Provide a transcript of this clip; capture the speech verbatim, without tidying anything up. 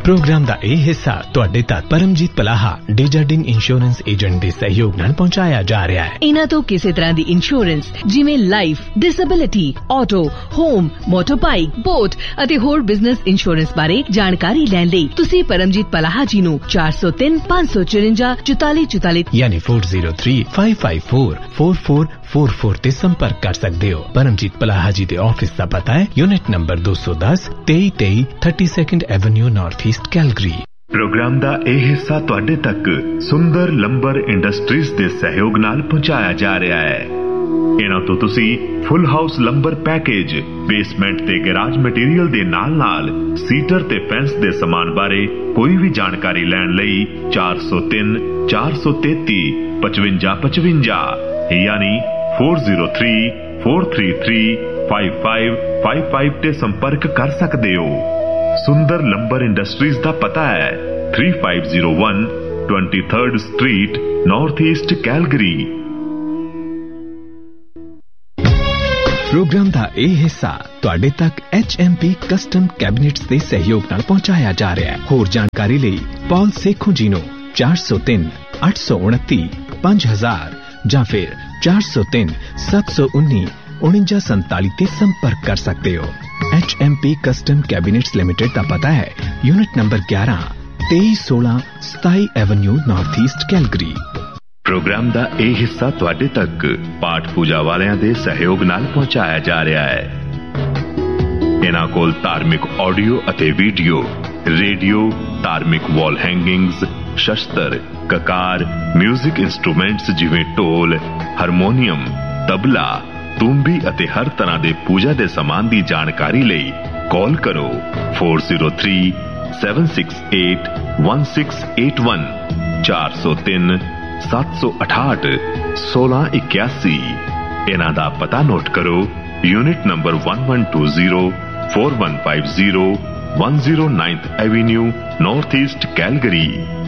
Programme दा ਇਹ ਹਿੱਸਾ ਤੁਹਾਡੇ ਤੱਕ ਪਰਮਜੀਤ ਪਲਾਹਾ ਡੇਜਰਡਿੰਗ ਇੰਸ਼ੋਰੈਂਸ ਏਜੰਟ ਦੇ ਸਹਿਯੋਗ ਨਾਲ ਪਹੁੰਚਾਇਆ ਜਾ ਰਿਹਾ ਹੈ। ਇਹਨਾਂ ਤੋਂ ਕਿਸੇ ਤਰ੍ਹਾਂ ਦੀ ਇੰਸ਼ੋਰੈਂਸ ਜਿਵੇਂ life, disability, auto, home, ਮੋਟਰਬਾਈਕ, boat ਅਤੇ ਹੋਰ ਬਿਜ਼ਨਸ ਇੰਸ਼ੋਰੈਂਸ ਬਾਰੇ ਜਾਣਕਾਰੀ ਲੈਣ ਲਈ ਤੁਸੀਂ ਪਰਮਜੀਤ ਪਲਾਹਾ ਜੀ ਨੂੰ ਚਾਰ ਸੌ ਤਿੰਨ ਪੰਜ ਸੌ ਚੁਰੰਜਾ ਚੁਤਾਲੀ ਚੁਤਾਲੀ ਯਾਨੀ ਚਾਰ ਜ਼ੀਰੋ ਤਿੰਨ ਪੰਜ ਪੰਜ ਚਾਰ ਚਾਰ ਚਾਰ ਚਾਰ ਚਾਰ ਤੇ ਸੰਪਰਕ ਕਰ ਸਕਦੇ ਹੋ। ਪਰਮਜੀਤ ਪਲਾਹਾ ਜੀ ਦੇ ਆਫਿਸ ਦਾ ਪਤਾ ਹੈ ਯੂਨਿਟ ਨੰਬਰ ਦੋ ਸੌ ਦਸ ਤੇਈ ਤੇਈ thirty-second avenue north East Calgary. Programme ਦਾ ਇਹ ਹਿੱਸਾ ਤੁਹਾਡੇ ਤੱਕ ਸੁੰਦਰ ਲੰਬਰ ਇੰਡਸਟਰੀਜ਼ ਦੇ ਸਹਿਯੋਗ ਨਾਲ ਪਹੁੰਚਾਇਆ ਜਾ ਰਿਹਾ ਹੈ। ਇਹਨਾਂ ਤੋਂ ਤੁਸੀਂ ਫੁੱਲ ਹਾਊਸ ਲੰਬਰ ਪੈਕੇਜ, ਬੇਸਮੈਂਟ ਤੇ ਗੈਰਾਜ ਮਟੀਰੀਅਲ ਦੇ ਨਾਲ-ਨਾਲ ਸੀਟਰ ਤੇ ਫੈਂਸ ਦੇ ਸਮਾਨ ਬਾਰੇ ਕੋਈ ਵੀ ਜਾਣਕਾਰੀ ਲੈਣ ਲਈ ਚਾਰ ਸੌ ਤਿੰਨ ਚਾਰ ਸੌ ਤੇਤੀ ਪਚਵੰਜਾ ਪਚਵੰਜਾ ਯਾਨੀ ਚਾਰ ਜ਼ੀਰੋ ਤਿੰਨ ਚਾਰ ਤਿੰਨ ਤਿੰਨ ਪੰਜ ਪੰਜ ਪੰਜ ਪੰਜ ਤੇ ਸੰਪਰਕ ਕਰ ਸਕਦੇ ਹੋ। ਸੁੰਦਰ ਲੰਬਰ ਇੰਡਸਟਰੀਜ਼ ਦਾ ਪਤਾ ਹੈ three five zero one twenty-third Street, North East, Calgary। Programme ਦਾ ਇਹ ਹਿੱਸਾ ਤੁਹਾਡੇ ਤੱਕ ਐਚ ਐਮ ਪੀ ਕਸਟਮ ਕੈਬਨਿਟਸ ਦੇ ਸਹਿਯੋਗ ਨਾਲ ਪਹੁੰਚਾਇਆ ਜਾ ਰਿਹਾ ਹੈ। ਹੋਰ ਜਾਣਕਾਰੀ ਲਈ ਪੌਲ ਸੇਖੋਂ ਜੀ ਨੂੰ ਚਾਰ ਸੌ ਤਿੰਨ ਅੱਠ ਸੌ ਉਨੱਤੀ ਪੰਜ ਹਜ਼ਾਰ ਜਾਂ ਫਿਰ ਚਾਰ ਸੌ ਤਿੰਨ ਸੱਤ ਸੌ ਉੱਨੀ उनचास संताली ਤੇ संपर्क कर सकते हो। H M P custom cabinets limited का पता है यूनिट नंबर ग्यारह तेईस सोलह सताई Avenue north east Calgary. Programme ਦਾ ਇਹ ਹਿੱਸਾ ਤੁਹਾਡੇ ਤੱਕ ਪਾਠ ਪੂਜਾ ਵਾਲਿਆਂ ਦੇ ਸਹਿਯੋਗ ਨਾਲ ਪਹੁੰਚਾਇਆ ਜਾ ਰਿਹਾ ਹੈ। ਇਹਨਾਂ ਕੋਲ ਧਾਰਮਿਕ ਆਡੀਓ ਅਤੇ ਵੀਡੀਓ, ਰੇਡੀਓ, ਧਾਰਮਿਕ ਵਾਲ ਹੈਂਗਿੰਗਸ, ਸ਼ਸਤਰ, ਕਕਾਰ, ਮਿਊਜ਼ਿਕ ਇੰਸਟਰੂਮੈਂਟਸ ਜਿਵੇਂ ਢੋਲ, ਹਾਰਮੋਨੀਅਮ, ਤਬਲਾ, ਤੂੰਬੀ ਅਤੇ ਹਰ ਤਰ੍ਹਾਂ ਦੇ ਪੂਜਾ ਦੇ ਸਮਾਨ ਦੀ ਜਾਣਕਾਰੀ ਲਈ ਕਾਲ ਕਰੋ four zero three seven six eight one six eight one ਚਾਰ ਸੌ ਤਿੰਨ ਸੱਤ ਸੌ ਅਠਾਹਠ ਸੋਲਾਂ ਇਕਿਆਸੀ। ਇਹਨਾਂ ਦਾ ਪਤਾ ਨੋਟ ਕਰੋ unit number one one two zero four one five zero one zero ninth Avenue, North East, Calgary।